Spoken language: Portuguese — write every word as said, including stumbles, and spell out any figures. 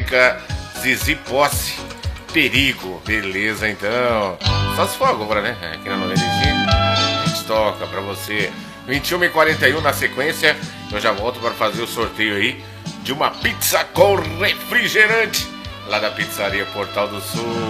Discoteca Zizi Posse, Perigo. Beleza, então. Só se for agora, né? Aqui na noventa e cinco a gente toca pra você. vinte e uma e quarenta e um na sequência. Eu já volto para fazer o sorteio aí de uma pizza com refrigerante lá da Pizzaria Portal do Sul.